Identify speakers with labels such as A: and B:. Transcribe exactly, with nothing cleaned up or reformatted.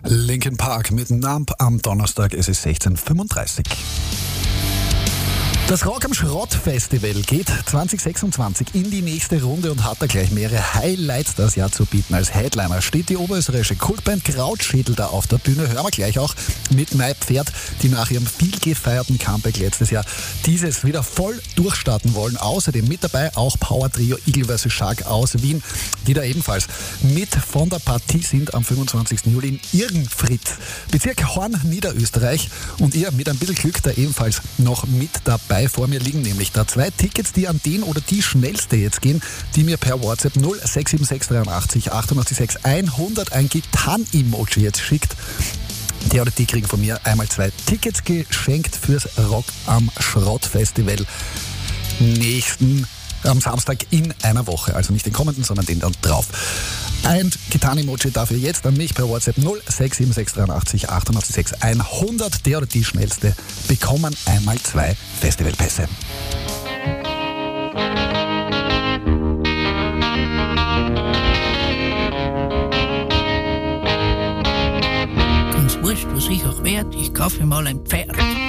A: Linkin Park mit Numb am Donnerstag, es ist sechzehn Uhr fünfunddreißig. Das Rock am Schrott Festival geht zwanzig sechsundzwanzig in die nächste Runde und hat da gleich mehrere Highlights das Jahr zu bieten. Als Headliner steht die oberösterreichische Kultband Krautschädel da auf der Bühne. Hören wir gleich auch mit Mein Pferd, die nach ihrem viel gefeierten Comeback letztes Jahr dieses wieder voll durchstarten wollen. Außerdem mit dabei auch Power Trio Eagle versus. Shark aus Wien, die da ebenfalls mit von der Partie sind am fünfundzwanzigsten Juli in Irgenfried, Bezirk Horn, Niederösterreich. Und ihr mit ein bisschen Glück da ebenfalls noch mit dabei. Vor mir liegen nämlich da zwei Tickets, die an den oder die schnellste jetzt gehen, die mir per WhatsApp null sechs sieben sechs dreiundachtzig achtundachtzig sechs hundert ein Gitarren-Emoji jetzt schickt. Der oder die kriegen von mir einmal zwei Tickets geschenkt fürs Rock am Schrott Festival nächsten am Samstag in einer Woche. Also nicht den kommenden, sondern den dann drauf. Ein Gitarren-Emoji dafür jetzt an mich per WhatsApp null sechs sieben sechs dreiundachtzig achtundachtzig sechs hundert. Der oder die schnellste bekommen einmal zwei Festivalpässe.
B: Ganz wurscht, was ich auch werd, ich kaufe mal ein Pferd.